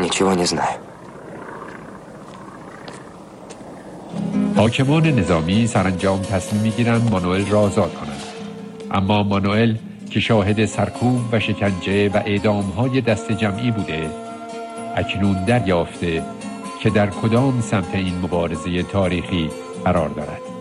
ничего не знаю. حاکمان نظامی سرانجام تصمیم می‌گیرند مانوئل را آزاد کنند. اما مانوئل که شاهد سرکوب و شکنجه و اعدام‌های دست جمعی بوده، اکنون دریافته که در کدام سمت این مبارزه تاریخی قرار دارد.